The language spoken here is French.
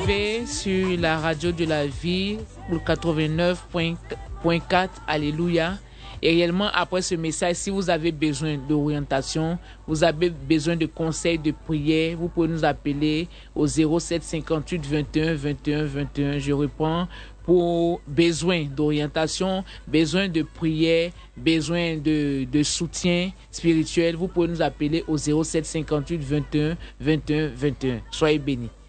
suivez sur la radio de la vie, le 89.4, Alléluia. Et réellement, après ce message, si vous avez besoin d'orientation, vous avez besoin de conseils, de prières, vous pouvez nous appeler au 07 58 21 21 21. Je reprends. Pour besoin d'orientation, besoin de prière, besoin de soutien spirituel, vous pouvez nous appeler au 07 58 21 21 21. Soyez bénis.